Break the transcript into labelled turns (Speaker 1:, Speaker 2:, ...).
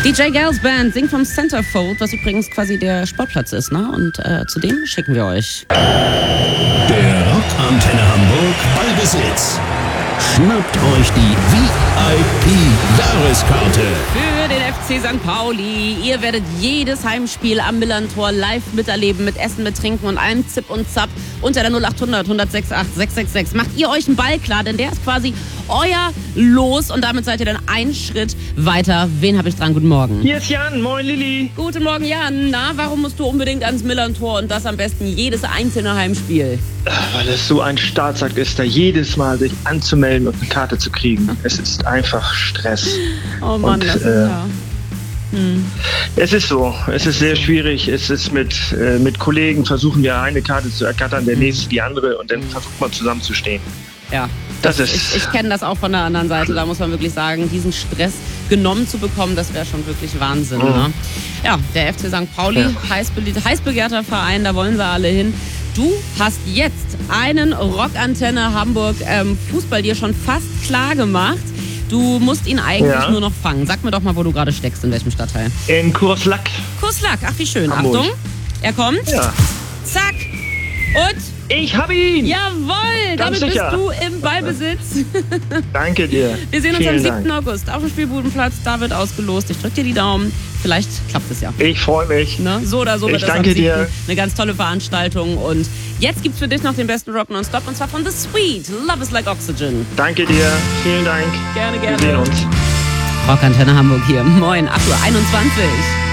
Speaker 1: DJ Girls Band singt vom Centerfold, was übrigens quasi der Sportplatz ist, ne? Und zu dem schicken wir euch.
Speaker 2: Der Rockantenne Hamburg Ballbesitz. Schnappt euch die VIP-Jahreskarte.
Speaker 1: Für den FC St. Pauli. Ihr werdet jedes Heimspiel am Millerntor live miterleben, mit Essen, mit Trinken und allem Zip und Zap. Unter der 0800 168 666. Macht ihr euch einen Ball klar, denn der ist quasi euer Los und damit seid ihr dann einen Schritt weiter. Wen habe ich dran? Guten Morgen.
Speaker 3: Hier ist Jan. Moin, Lilly.
Speaker 1: Guten Morgen, Jan. Na, warum musst du unbedingt ans Millerntor und das am besten jedes einzelne Heimspiel?
Speaker 3: Weil es so ein Startsack ist, da jedes Mal sich anzumelden und eine Karte zu kriegen. Es ist einfach Stress.
Speaker 1: Oh Mann,
Speaker 3: und,
Speaker 1: das ist ja...
Speaker 3: Es ist so. Es ist sehr schwierig. Es ist mit Kollegen versuchen wir eine Karte zu ergattern, der nächste die andere und dann versucht man zusammenzustehen.
Speaker 1: Ja.
Speaker 3: Das ist...
Speaker 1: Ich kenne das auch von der anderen Seite. Da muss man wirklich sagen, diesen Stress genommen zu bekommen, das wäre schon wirklich Wahnsinn. Ne? Ja, der FC St. Pauli, heiß begehrter Verein, da wollen sie alle hin. Du hast jetzt einen Rockantenne Hamburg Fußball dir schon fast klar gemacht. Du musst ihn eigentlich nur noch fangen. Sag mir doch mal, wo du gerade steckst, in welchem Stadtteil.
Speaker 3: In Kurslack.
Speaker 1: Kurslack, ach wie schön.
Speaker 3: Hamburg.
Speaker 1: Achtung, er kommt.
Speaker 3: Ja.
Speaker 1: Zack. Und...
Speaker 3: Ich hab ihn!
Speaker 1: Jawohl, damit
Speaker 3: sicher.
Speaker 1: bist du im Ballbesitz.
Speaker 3: Danke dir.
Speaker 1: Wir sehen uns am
Speaker 3: Vielen
Speaker 1: 7.
Speaker 3: Dank.
Speaker 1: August auf dem Spielbudenplatz. Da wird ausgelost. Ich drück dir die Daumen. Vielleicht klappt es ja.
Speaker 3: Ich freue mich.
Speaker 1: Ne? So oder so
Speaker 3: Ich
Speaker 1: wird das
Speaker 3: danke
Speaker 1: am 7.
Speaker 3: dir.
Speaker 1: Eine ganz tolle Veranstaltung. Und jetzt gibt's für dich noch den besten Rock Non-Stop. Und zwar von The Sweet. Love is like Oxygen.
Speaker 3: Danke dir. Vielen Dank.
Speaker 1: Gerne,
Speaker 3: Wir sehen uns.
Speaker 1: Rockantenne Hamburg hier. Moin, 8:21 Uhr.